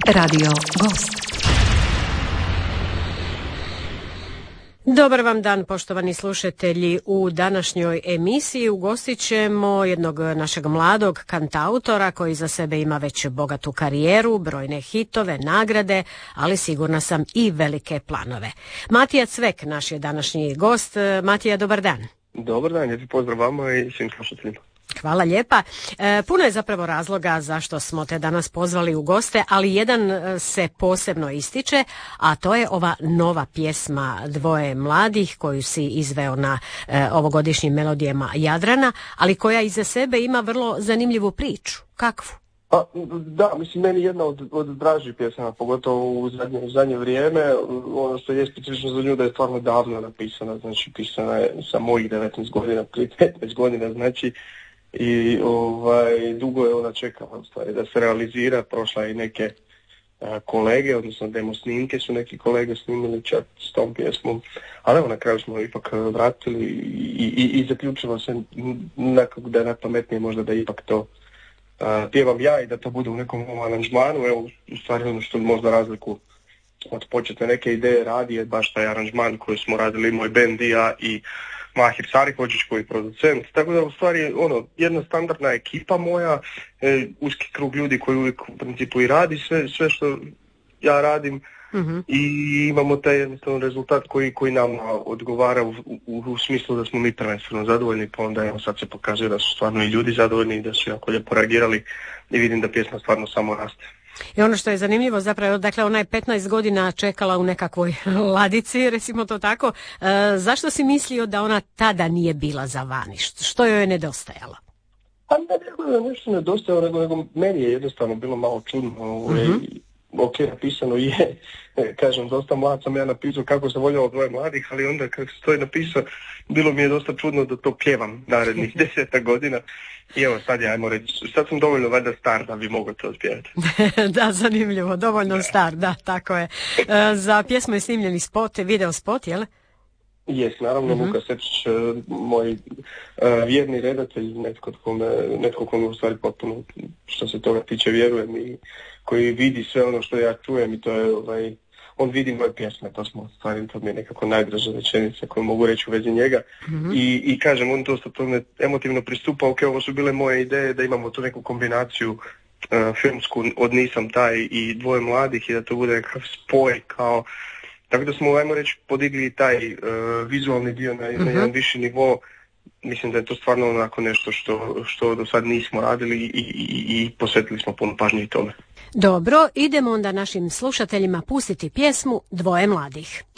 Radio Gost. Dobar vam dan, poštovani slušatelji. U današnjoj emisiji ugostit ćemo jednog našeg mladog kantautora koji za sebe ima već bogatu karijeru, brojne hitove, nagrade, ali sigurna sam i velike planove. Matija Cvek, naš je današnji gost. Matija, dobar dan. Dobar dan, lijepi pozdrav vama i svim slušateljima. Hvala lijepa. Puno je zapravo razloga zašto smo te danas pozvali u goste, ali jedan se posebno ističe, a to je ova nova pjesma Dvoje mladih koju si izveo na ovogodišnjim melodijama Jadrana, ali koja iza sebe ima vrlo zanimljivu priču. Kakvu? Da, mislim, meni jedna od dražih pjesama, pogotovo u zadnje vrijeme. Ono što je specifično za nju da je stvarno davno napisana, znači pisana je sa mojih 19 godina, prije 15 godina, znači i dugo je ona čekala u stvari da se realizira. Prošla je i neke kolege, odnosno demo snimke su neki kolege snimili čak s tom pjesmom, ali evo na kraju smo ipak vratili i zaključilo se nekako da je najpametnije možda da ipak to pjevam ja i da to bude u nekom aranžmanu. Evo, u stvari ono što možda razliku od početne neke ideje radi je baš taj aranžman koji smo radili moj bend i ja i Mahir Sarihođić koji je producent. Tako da u stvari jedna standardna ekipa moja, uski krug ljudi koji uvijek u principu i radi sve što ja radim. Mm-hmm. I imamo taj jednostavno rezultat koji nama odgovara u smislu da smo mi prvenstveno zadovoljni, pa onda evo sad se pokazuje da su stvarno i ljudi zadovoljni i da su jako lijepo reagirali i vidim da pjesma stvarno samo raste. I ono što je zanimljivo zapravo, dakle ona je 15 godina čekala u nekakvoj ladici, recimo to tako. Zašto si mislio da ona tada nije bila za vani? Što joj je nedostajalo? Pa ne nešto nedostajalo, nego meni je jednostavno bilo malo čudno. Ok, napisano je, kažem, dosta mlad sam ja napisao kako se voljelo Dvoje mladih, ali onda kako se to je napisao, bilo mi je dosta čudno da to pjevam narednih 10 godina. I evo sad ja, ajmo reći, sad sam dovoljno valjda star da bi mogao to odpjevati. Da, zanimljivo, dovoljno star, da, tako je. Za pjesmu je snimljeni spot, video spot, jel? Jes, naravno, Luka Sepčić, moj vjerni redatelj, netko kome u stvari potpuno što se toga tiče vjerujem i koji vidi sve ono što ja čujem i to je, on vidi moje pjesme, to mi je nekako najdraža rečenica koju mogu reći u vezi njega. I kažem, on dosta tome emotivno pristupa, ok, ovo su bile moje ideje da imamo tu neku kombinaciju filmsku od Nisam taj i Dvoje mladih i da to bude nekakav spoj kao. Tako da smo, ajmo reći, podigli taj vizualni dio na jedan viši nivo. Mislim da je to stvarno onako nešto što do sad nismo radili i posvetili smo puno pažnje i tome. Dobro, idemo onda našim slušateljima pustiti pjesmu Dvoje mladih.